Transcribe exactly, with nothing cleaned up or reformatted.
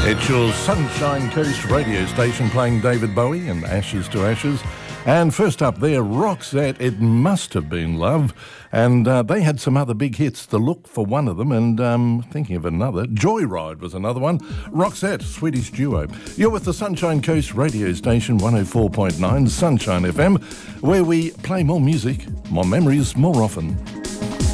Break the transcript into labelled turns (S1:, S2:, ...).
S1: It's your Sunshine Coast radio station playing David Bowie and Ashes to Ashes. And first up there, Roxette, It Must Have Been Love. And uh, they had some other big hits. The Look for one of them, and um, thinking of another, Joyride was another one. Roxette, Swedish duo. You're with the Sunshine Coast radio station, one oh four point nine Sunshine F M, where we play more music, more memories, more often.